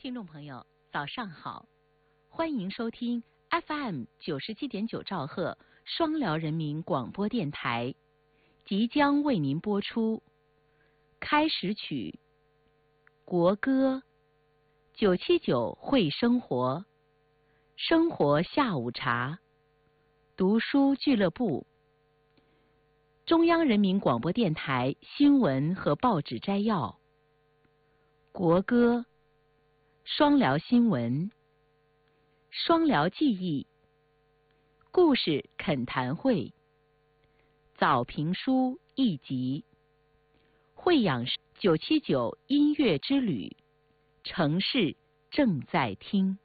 听众朋友，早上好，欢迎收听 FM 97.9兆赫双辽人民广播电台，即将为您播出开始曲、国歌、979会生活、生活下午茶、读书俱乐部、中央人民广播电台新闻和报纸摘要、国歌、双辽新闻、双辽记忆、故事恳谈会、早评书一集、惠阳979音乐之旅，城市正在听。